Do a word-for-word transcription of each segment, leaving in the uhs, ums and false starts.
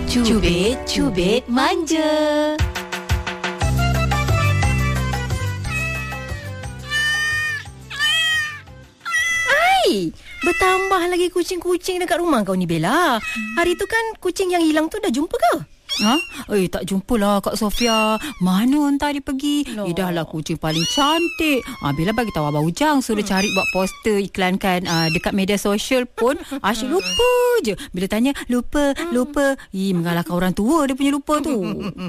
Cubit-cubit manja. Hai, bertambah lagi kucing-kucing dekat rumah kau ni, Bella. Hari tu kan kucing yang hilang tu dah jumpa ke? Ha? Eh, tak jumpalah Kak Sofia. Mana entah dia pergi. Loh. Eh, dah lah kucing paling cantik. Ah, Bella bagi tahu Abang Ujang suruh hmm. cari buat poster iklankan uh, dekat media sosial pun. Asyik lupa je. Bila tanya, lupa, lupa. Ih, mengalahkan orang tua dia punya lupa tu.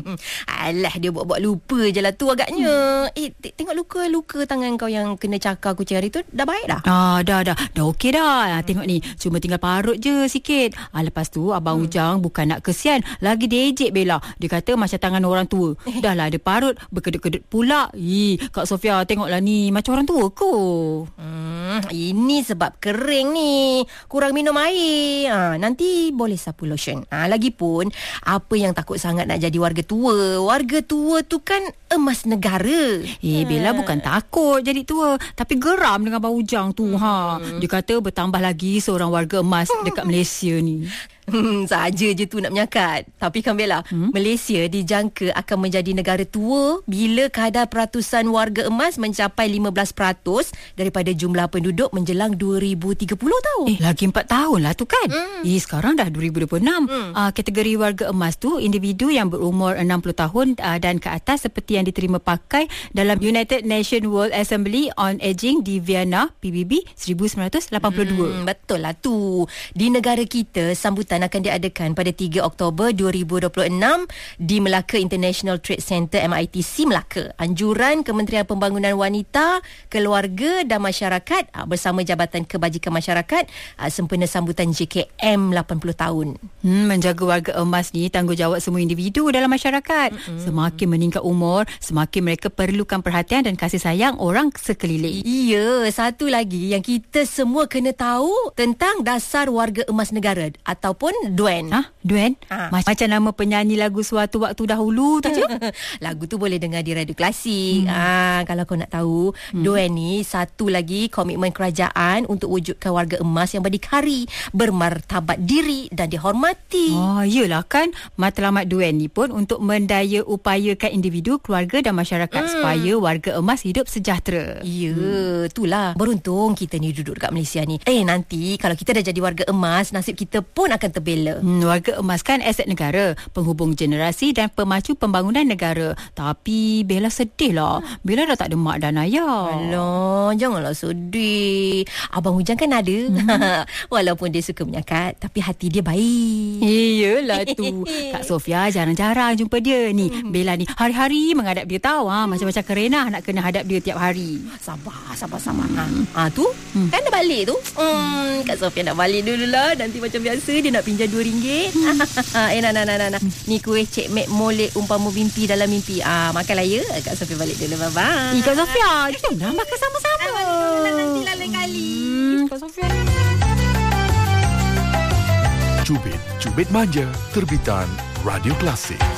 Alah, dia buat-buat lupa je lah tu agaknya. Eh, t- tengok luka-luka tangan kau yang kena cakar kucing hari tu. Dah baik dah? Ah, dah, dah. Dah okey dah. Ah, tengok ni. Cuma tinggal parut je sikit. Ah, lepas tu Abang hmm. Ujang bukan nak kesian. Lagi dia Cik Bella, dia kata macam tangan orang tua. Dah lah ada parut, berkedut-kedut pula. Ih, Kak Sofia tengoklah ni, macam orang tua ko. Hmm, ini sebab kering ni, kurang minum air. Ha, nanti boleh sapu lotion. Ha, lagipun, apa yang takut sangat nak jadi warga tua? Warga tua tu kan emas negara. Eh, Bella bukan takut jadi tua, tapi geram dengan Abang Ujang tu. Hmm. Ha, dia kata bertambah lagi seorang warga emas dekat Malaysia ni. Hmm, saja je tu nak menyakat. Tapi kan Bella, hmm? Malaysia dijangka akan menjadi negara tua bila kadar peratusan warga emas mencapai lima belas peratus daripada jumlah penduduk menjelang dua ribu tiga puluh tau. Eh, lagi empat tahun lah tu kan. Hmm. Eh, sekarang dah dua ribu dua puluh enam. Hmm. Uh, kategori warga emas tu individu yang berumur enam puluh tahun uh, dan ke atas seperti yang diterima pakai dalam United Nations World Assembly on Aging di Vienna, P B B seribu sembilan ratus lapan puluh dua. Hmm, betul lah tu. Di negara kita, sambutan akan diadakan pada tiga Oktober dua ribu dua puluh enam di Melaka International Trade Center M I T C Melaka. Anjuran Kementerian Pembangunan Wanita, Keluarga dan Masyarakat bersama Jabatan Kebajikan Masyarakat sempena sambutan J K M lapan puluh tahun. Hmm, menjaga warga emas ni tanggungjawab semua individu dalam masyarakat. Mm-hmm. Semakin meningkat umur, semakin mereka perlukan perhatian dan kasih sayang orang sekeliling. Iya, satu lagi yang kita semua kena tahu tentang dasar warga emas negara ataupun D U N. Ha? D U N? Ha. Macam nama penyanyi lagu suatu waktu dahulu tu je. Lagu tu boleh dengar di radio klasik. Hmm. Ah, kalau kau nak tahu, hmm. D U N ni satu lagi komitmen kerajaan untuk wujudkan warga emas yang berdikari, bermartabat diri dan dihormati. Oh, iyalah kan. Matlamat D U N ni pun untuk mendaya upayakan individu, keluarga dan masyarakat hmm. supaya warga emas hidup sejahtera. Ya, hmm. itulah. Beruntung kita ni duduk dekat Malaysia ni. Eh, nanti kalau kita dah jadi warga emas, nasib kita pun akan terbela. Hmm, warga emas kan aset negara, penghubung generasi dan pemacu pembangunan negara. Tapi Bella sedih lah. Bella dah tak ada mak dan ayah. Alah, janganlah sedih. Abang Ujang kan ada. Hmm. Walaupun dia suka menyakat, tapi hati dia baik. Iyalah tu. Kak Sofia jarang-jarang jumpa dia ni. Hmm. Bella ni hari-hari menghadap dia tahu. Ha, macam-macam kerenah nak kena hadap dia tiap hari. Sabar, sabar, sabar. Hmm. Ha, tu, hmm. kan dah balik tu. Hmm, Kak Sofia nak balik dulu lah. Nanti macam biasa dia nak pinjam dua ringgit. Hmm. eh, nak, nak, nak, nak. Ni kuih Cik Mek molek umpama mimpi dalam mimpi. Ah, makanlah ya. Kak Sofia balik dulu. Bye-bye. Eh, Kak Sofia, jom dah makan sama-sama. Ah, balik nanti lah lain kali. Hmm, Kak Sofia. Cubit, Cubit Manja, terbitan Radio Klasik.